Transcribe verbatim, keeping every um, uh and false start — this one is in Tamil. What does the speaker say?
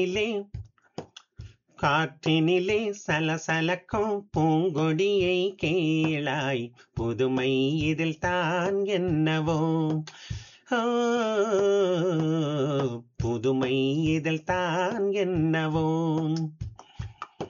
இலே காற்றினிலே சலசலக்கும் பூங்கொடியை கேளாய் புதுமை இதில் தான் என்னவோ ஓ, புதுமை இதில் தான் என்னவோ